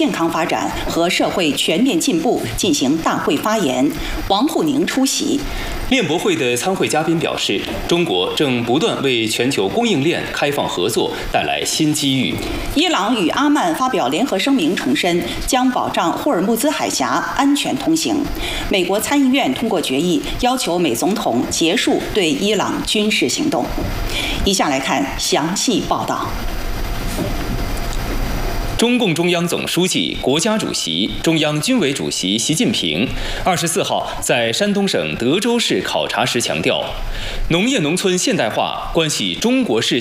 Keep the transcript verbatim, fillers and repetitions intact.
健康发展和社会全面进步进行大会发言，王沪宁出席。 链博会的参会嘉宾表示，中国正不断为全球供应链开放合作带来新机遇。 伊朗与阿曼发表联合声明，重申将保障霍尔木兹海峡安全通行。美国参议院通过决议，要求美总统结束对伊朗军事行动。以下来看详细报道。 中共中央总书记、国家主席、中央军委主席习近平二十四号在山东省德州市考察时强调，农业农村现代化关系中国式